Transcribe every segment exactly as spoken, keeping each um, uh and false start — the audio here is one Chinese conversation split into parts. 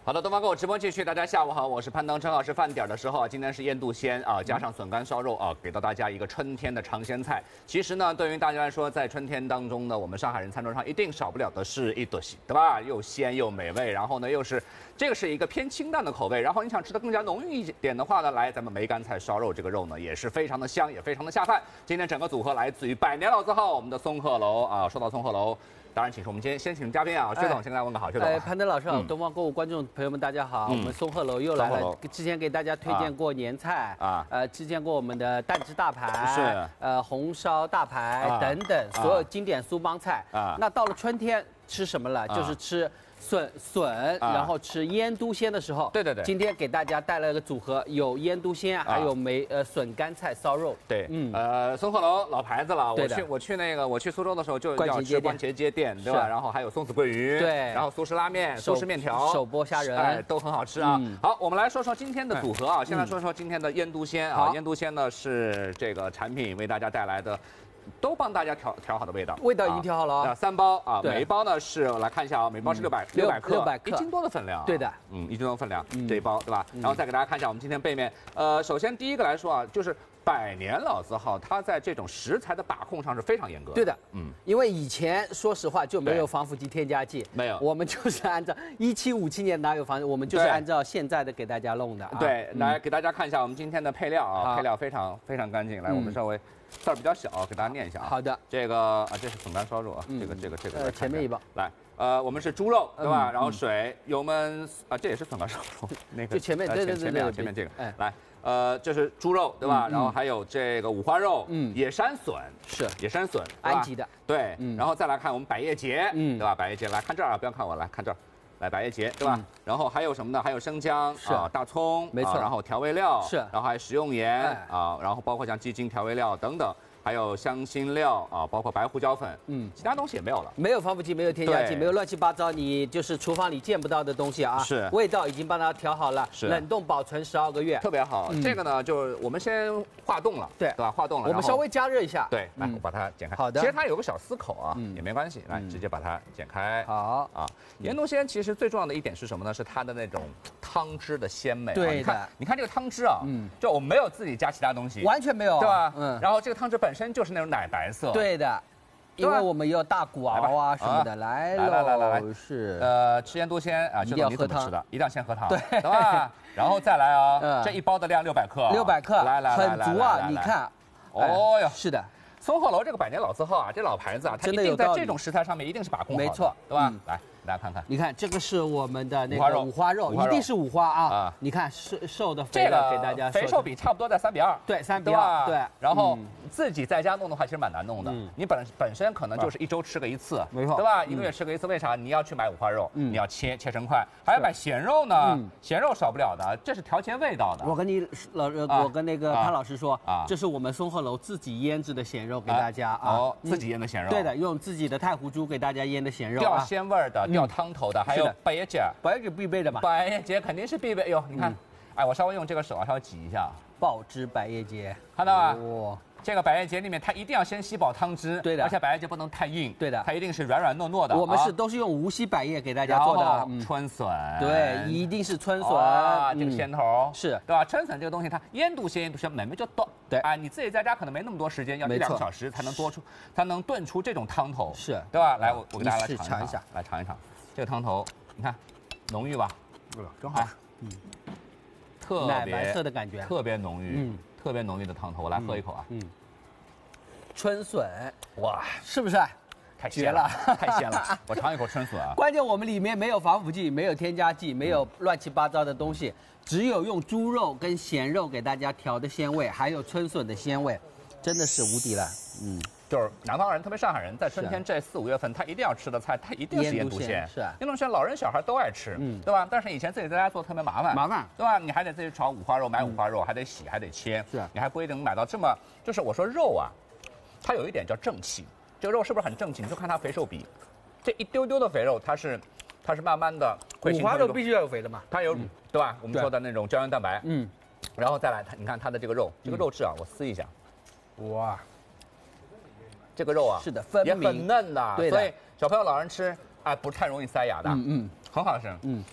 好的，东方购物直播继续，大家下午好，我是潘登，正好是饭点的时候，今天是腌笃鲜啊，加上笋干烧肉啊，给到大家一个春天的尝鲜菜。其实呢，对于大家来说，在春天当中呢，我们上海人餐桌上一定少不了的是一笃鲜，对吧？又鲜又美味，然后呢又是这个是一个偏清淡的口味，然后你想吃的更加浓郁一点的话呢，来咱们梅干菜烧肉这个肉呢也是非常的香，也非常的下饭。今天整个组合来自于百年老字号我们的松鹤楼啊，说到松鹤楼。 当然，请出我们今天先请嘉宾啊，薛总，先跟大家问个好，薛总。 哎，潘登老师好，东方购物观众朋友们大家好，我们松鹤楼又来了。之前给大家推荐过年菜啊，呃，推荐过我们的蛋汁大排，是，呃，红烧大排等等，所有经典苏帮菜啊。那到了春天吃什么了？就是吃。 笋笋，然后吃腌笃鲜的时候， 对对对， 今天给大家带来一个组合，有腌笃鲜，还有梅呃笋干菜烧肉。 对，嗯，呃，松鹤楼老牌子了，我去我去那个我去苏州的时候就要吃关节街店，对吧？然后还有松子桂鱼，对，然后苏式拉面、苏式面条、 手剥虾仁， 哎，都很好吃啊。好，我们来说说今天的组合啊，先来说说今天的腌笃鲜啊，腌笃鲜呢是这个产品为大家带来的。 都帮大家调调好的味道， 味道已经调好了啊。 三包啊，每一包呢是我来看一下啊，每包是六百六百克， 六百克， 一斤多的分量。 对的， 嗯，一斤多分量这一包对吧？然后再给大家看一下我们今天背面，呃，首先第一个来说啊，就是百年老字号，它在这种食材的把控上是非常严格的。 对的，嗯，因为以前说实话就没有防腐剂、添加剂， 没有， 我们就是按照一七五七年哪有防，我们就是按照现在的给大家弄的。 对，来给大家看一下我们今天的配料啊，配料非常非常干净。来，我们稍微。 字儿比较小，给大家念一下啊。 好的， 这个啊，这是笋干烧肉啊，这个这个这个。 呃，前面一包。 来，呃，我们是猪肉对吧？然后水、油焖啊，这也是笋干烧肉。那个就前面，对对对前面前面这个。哎，来，呃，这是猪肉对吧？然后还有这个五花肉，嗯，野山笋是野山笋， 安吉的。 对，然后再来看我们百叶结，嗯，对吧？百叶结，来看这儿啊，不要看我，来看这儿。 来百叶结对吧？然后还有什么呢？还有生姜啊、大葱， 没错。 然后调味料是， 然后还有食用盐啊，然后包括像鸡精调味料等等，还有香辛料啊，包括白胡椒粉，嗯，其他东西也没有了， 没有防腐剂，没有添加剂，没有乱七八糟你就是厨房里见不到的东西啊。 是， 味道已经帮它调好了， 是冷冻保存十二个月， 特别好。这个呢，就是我们先化冻了，对对吧？化冻了， 我们稍微加热一下， 对，来我把它剪开。 好的， 其实它有个小丝口啊，也没关系，来直接把它剪开。 好啊，腌笃鲜其实最重要的一点是什么呢？是它的那种汤汁的鲜美。 对的， 你看这个汤汁啊，嗯，就我们没有自己加其他东西， 完全没有， 对吧？嗯，然后这个汤汁本身就是那种奶白色。 对的，因为我们有大骨熬啊什么的，来来来来来来， 是呃，吃腌笃鲜啊， 一定要喝汤吃的，一定要先喝汤，对，对吧？然后再来啊，这一包的量六百克， 六百克， 来来很足啊，你看， 哦哟， 是的。 松鹤楼这个百年老字号啊，这老牌子啊，它一定在这种食材上面一定是把控好的， 没错， 对吧？来，大家看看， 你看这个是我们的那个五花肉，一定是五花啊！你看瘦瘦的肥的，给大家肥瘦比差不多在三比二， 对，三比二，对。 然后自己在家弄的话，其实蛮难弄的。你本本身可能就是一周吃个一次， 没错， 对吧？一个月吃个一次，为啥？你要去买五花肉，你要切切成块，还要买咸肉呢，咸肉少不了的，这是调节味道的。 我跟你老，我跟那个潘老师说啊，这是我们松鹤楼自己腌制的咸肉给大家啊。 哦，自己腌的咸肉， 对的，用自己的太湖猪给大家腌的咸肉， 掉鲜味儿的，掉汤头的，还有百叶结， 百叶结必备的嘛， 百叶结肯定是必备。哟，你看，哎，我稍微用这个手啊，稍微挤一下， 爆汁百叶结， 看到吧？哇，这个百叶结里面它一定要先吸饱汤汁，对的，而且百叶结不能太硬，对的，它一定是软软糯糯的。我们是都是用无锡百叶给大家做的春笋， 对，一定是春笋， 这个鲜头是对吧？春笋这个东西它腌笃鲜，腌笃鲜美味就多。 对啊，你自己在家可能没那么多时间，要一两个小时才能多出，才能炖出这种汤头， 是对吧？来，我我给大家来尝一下， 来尝一尝这个汤头，你看浓郁吧？ 真好， 嗯，特别奶白色的感觉， 特别浓郁，嗯，特别浓郁的汤头，我来喝一口啊，嗯， 春笋， 哇， 是不是？ 太鲜了，太鲜了！我尝一口春笋啊。 关键我们里面没有防腐剂，没有添加剂，没有乱七八糟的东西，只有用猪肉跟咸肉给大家调的鲜味，还有春笋的鲜味，真的是无敌了。嗯， 就是南方人，特别上海人，在春天这四五月份，他一定要吃的菜，他一定是腌笃鲜。 是啊， 腌笃鲜老人小孩都爱吃，嗯，对吧？但是以前自己在家做特别麻烦， 麻烦， 对吧？你还得自己炒五花肉，买五花肉还得洗，还得切，是，你还不一定能买到这么，就是我说肉啊，它有一点叫正气。 这个肉是不是很正气？你就看它肥瘦比，这一丢丢的肥肉，它是，它是慢慢的会。 五花肉必须要有肥的嘛， 它有，对吧？我们说的那种胶原蛋白，嗯，然后再来它，你看它的这个肉，这个肉质啊，我撕一下，哇，这个肉啊， 是的，分明也很嫩的， 对的， 所以小朋友、老人吃，哎，不太容易塞牙的，嗯嗯，很好吃，嗯。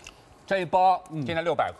这一包现在六百